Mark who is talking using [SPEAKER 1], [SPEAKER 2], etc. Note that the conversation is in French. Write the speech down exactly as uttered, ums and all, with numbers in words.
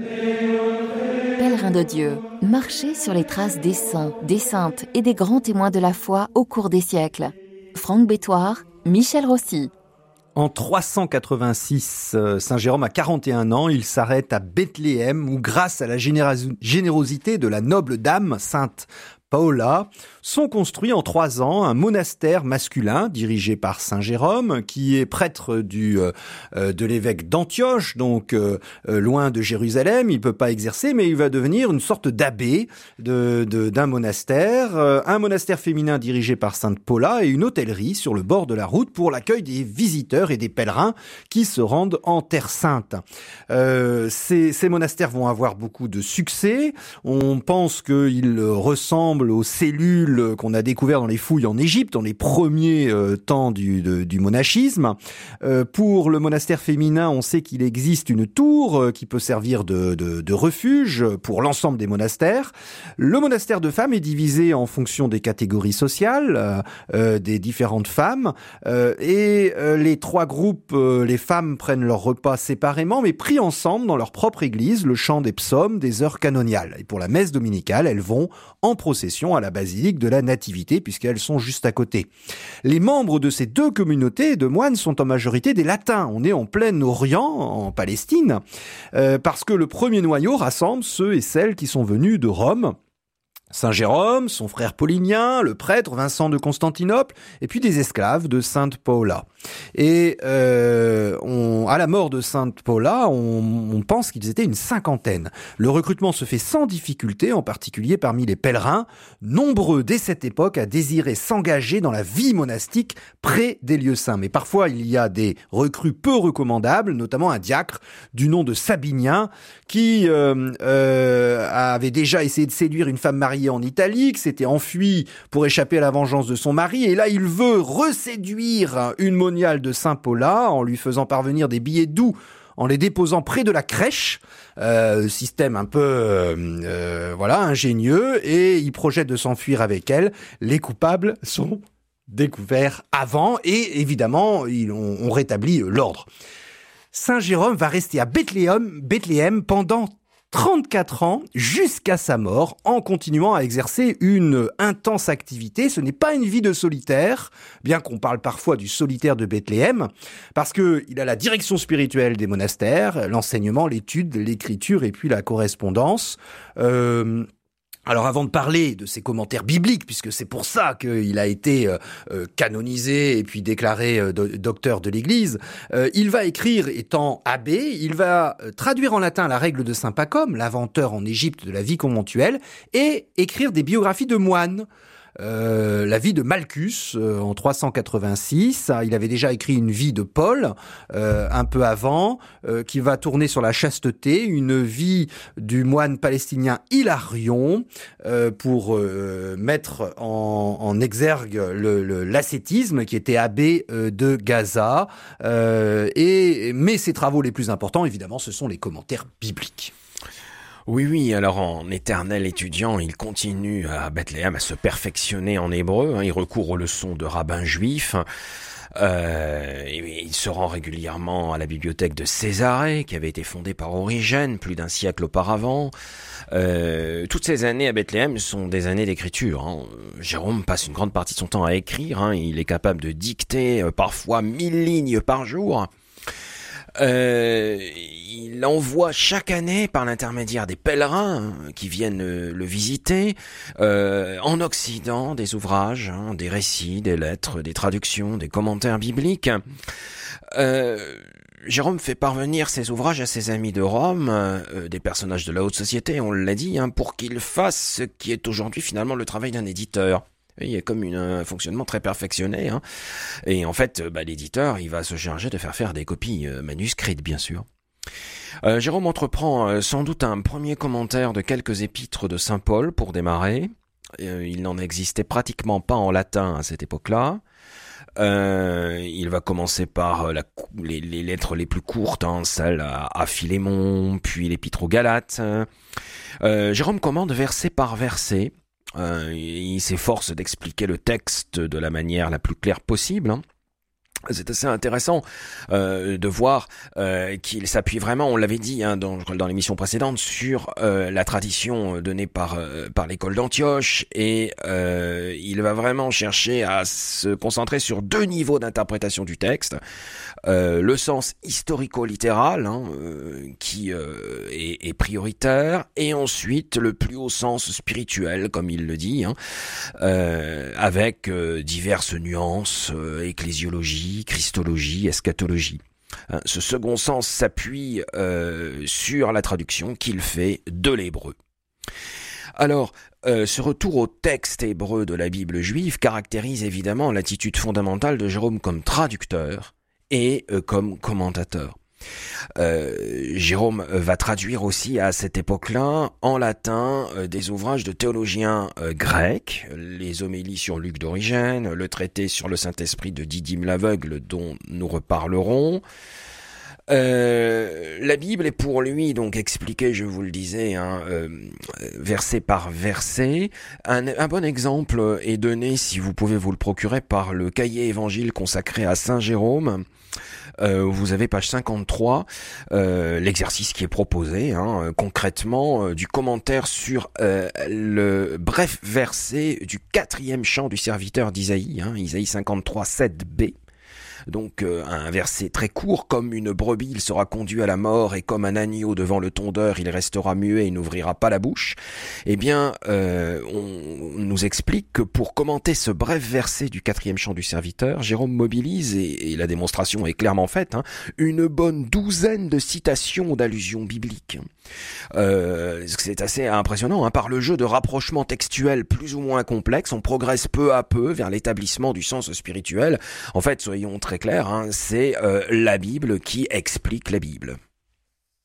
[SPEAKER 1] Pèlerins de Dieu, marchez sur les traces des saints, des saintes et des grands témoins de la foi au cours des siècles. Franck Bétoir, Michel Rossi.
[SPEAKER 2] En trois cent quatre-vingt-six, Saint Jérôme a quarante et un ans, il s'arrête à Bethléem où, grâce à la généros- générosité de la noble dame Sainte Paola, sont construits en trois ans un monastère masculin dirigé par Saint Jérôme, qui est prêtre du euh, de l'évêque d'Antioche, donc euh, loin de Jérusalem. Il peut pas exercer, mais il va devenir une sorte d'abbé de, de d'un monastère, euh, un monastère féminin dirigé par Sainte Paula et une hôtellerie sur le bord de la route pour l'accueil des visiteurs et des pèlerins qui se rendent en Terre Sainte. Euh, ces, ces monastères vont avoir beaucoup de succès. On pense qu'ils ressemblent aux cellules qu'on a découvertes dans les fouilles en Égypte, dans les premiers euh, temps du, de, du monachisme. Euh, pour le monastère féminin, on sait qu'il existe une tour euh, qui peut servir de, de, de refuge pour l'ensemble des monastères. Le monastère de femmes est divisé en fonction des catégories sociales, euh, euh, des différentes femmes. Euh, et euh, les trois groupes, euh, les femmes prennent leur repas séparément, mais pris ensemble dans leur propre église, le chant des psaumes, des heures canoniales. Et pour la messe dominicale, elles vont en procession à la basilique de la Nativité, puisqu'elles sont juste à côté. Les membres de ces deux communautés de moines sont en majorité des latins. On est en plein Orient, en Palestine, euh, parce que le premier noyau rassemble ceux et celles qui sont venus de Rome. Saint Jérôme, son frère Paulinien, le prêtre Vincent de Constantinople, et puis des esclaves de Sainte Paula. Et euh, on, à la mort de Sainte Paula, on, on pense qu'ils étaient une cinquantaine. Le recrutement se fait sans difficulté, en particulier parmi les pèlerins, nombreux dès cette époque à désirer s'engager dans la vie monastique près des lieux saints. Mais parfois, il y a des recrues peu recommandables, notamment un diacre du nom de Sabinien, qui euh, euh, avait déjà essayé de séduire une femme mariée en Italie, qui s'était enfui pour échapper à la vengeance de son mari, et là il veut reséduire une moniale de Saint Paula en lui faisant parvenir des billets doux en les déposant près de la crèche, euh, système un peu euh, euh, voilà ingénieux, et il projette de s'enfuir avec elle. Les coupables sont découverts avant, et évidemment ils, on, on rétablit l'ordre. Saint Jérôme va rester à Bethléem, Bethléem pendant trente-quatre ans jusqu'à sa mort, en continuant à exercer une intense activité. Ce n'est pas une vie de solitaire, bien qu'on parle parfois du solitaire de Bethléem, parce que il a la direction spirituelle des monastères, l'enseignement, l'étude, l'écriture et puis la correspondance. Euh, Alors avant de parler de ses commentaires bibliques, puisque c'est pour ça qu'il a été euh, canonisé et puis déclaré euh, do- docteur de l'Église, euh, il va écrire, étant abbé, il va euh, traduire en latin la règle de Saint Pacôme, l'inventeur en Égypte de la vie conventuelle, et écrire des biographies de moines. Euh, la vie de Malchus euh, en trois cent quatre-vingt-six. Il avait déjà écrit une vie de Paul euh, un peu avant, euh, qui va tourner sur la chasteté, une vie du moine palestinien Hilarion euh, pour euh, mettre en, en exergue le, le, l'ascétisme, qui était abbé euh, de Gaza. Euh, et mais ses travaux les plus importants, évidemment, ce sont les commentaires bibliques.
[SPEAKER 3] Oui, oui, alors en éternel étudiant, il continue à Bethléem à se perfectionner en hébreu, hein, il recourt aux leçons de rabbins juifs, euh, et il se rend régulièrement à la bibliothèque de Césarée, qui avait été fondée par Origène plus d'un siècle auparavant. Euh, toutes ces années à Bethléem sont des années d'écriture, hein. Jérôme passe une grande partie de son temps à écrire, hein, il est capable de dicter euh, parfois mille lignes par jour. Euh, il envoie chaque année par l'intermédiaire des pèlerins qui viennent le visiter euh, en Occident des ouvrages, hein, des récits, des lettres, des traductions, des commentaires bibliques. Euh, Jérôme fait parvenir ses ouvrages à ses amis de Rome, euh, des personnages de la haute société, on l'a dit, hein, pour qu'ils fassent ce qui est aujourd'hui finalement le travail d'un éditeur. Il y a comme une, un fonctionnement très perfectionné, hein. Et en fait, bah, l'éditeur, il va se charger de faire faire des copies euh, manuscrites, bien sûr. Euh, Jérôme entreprend euh, sans doute un premier commentaire de quelques épîtres de Saint Paul pour démarrer. Euh, il n'en existait pratiquement pas en latin à cette époque-là. Euh, il va commencer par la, les, les lettres les plus courtes, hein, celles à, à Philémon, puis l'épître aux Galates. Euh, Jérôme commande verset par verset. Euh, il s'efforce d'expliquer le texte de la manière la plus claire possible, hein. C'est assez intéressant euh, de voir euh, qu'il s'appuie vraiment, on l'avait dit hein, dans, dans l'émission précédente, sur euh, la tradition donnée par euh, par l'école d'Antioche, et euh, il va vraiment chercher à se concentrer sur deux niveaux d'interprétation du texte. Euh, le sens historico-littéral hein, euh, qui euh, est, est prioritaire, et ensuite le plus haut sens spirituel, comme il le dit, hein, euh, avec euh, diverses nuances, euh, ecclésiologie, christologie, eschatologie. Hein, ce second sens s'appuie euh, sur la traduction qu'il fait de l'hébreu. Alors, euh, ce retour au texte hébreu de la Bible juive caractérise évidemment l'attitude fondamentale de Jérôme comme traducteur et euh, comme commentateur. Euh, Jérôme va traduire aussi à cette époque-là en latin euh, des ouvrages de théologiens euh, grecs, les homélies sur Luc d'Origène, le traité sur le Saint-Esprit de Didyme l'aveugle dont nous reparlerons. Euh, la Bible est pour lui donc expliquée, je vous le disais, hein, euh, verset par verset. Un, un bon exemple est donné, si vous pouvez vous le procurer, par le cahier évangile consacré à Saint Jérôme. Euh, vous avez page cinquante-trois, euh, l'exercice qui est proposé, hein, concrètement, euh, du commentaire sur euh, le bref verset du quatrième chant du serviteur d'Isaïe, hein, Isaïe cinquante-trois, sept b. Donc euh, un verset très court: comme une brebis il sera conduit à la mort, et comme un agneau devant le tondeur il restera muet et n'ouvrira pas la bouche. Eh bien euh, on nous explique que pour commenter ce bref verset du quatrième chant du serviteur, Jérôme mobilise, et, et la démonstration est clairement faite, hein, une bonne douzaine de citations d'allusions bibliques. Euh, c'est assez impressionnant, hein. Par le jeu de rapprochements textuels plus ou moins complexes, on progresse peu à peu vers l'établissement du sens spirituel. En fait, soyons très clairs, hein, c'est euh, la Bible qui explique la Bible.